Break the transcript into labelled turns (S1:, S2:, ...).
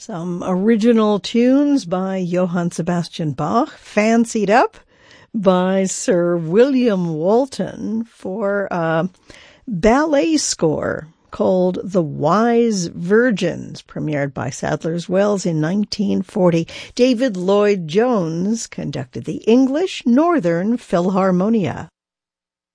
S1: Some original tunes by Johann Sebastian Bach, fancied up by Sir William Walton for a ballet score called The Wise Virgins, premiered by Sadler's Wells in 1940. David Lloyd Jones conducted the English Northern Philharmonia.